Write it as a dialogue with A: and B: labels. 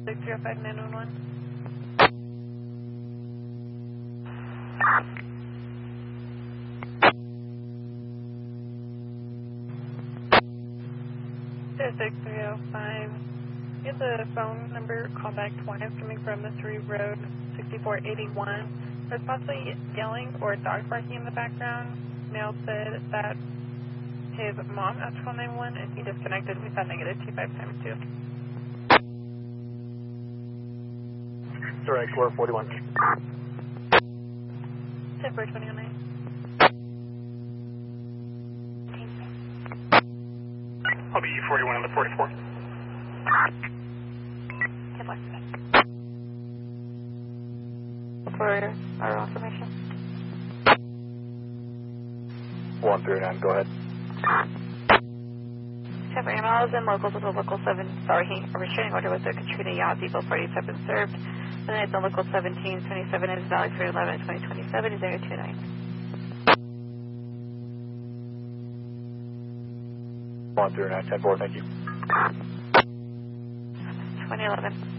A: 605-911. Six 305. Get the phone number, callback twice, coming from Missouri Road 6481. There's possibly yelling or dog barking in the background. Male said that his mom asked to call 911 and he disconnected. We found negative 25 times 2.
B: Direct, square 41.
A: 10-429.
B: I'll be 41 on the 44.
A: For our information.
B: 139, go ahead.
A: Traffic animals and locals with a local 7, sorry, a restraining order with the Katrina Yacht Depot parties have been served. The night the local 1727 is valid for 11/2027 is 029.
B: 139, 10-4, thank you.
A: 2011.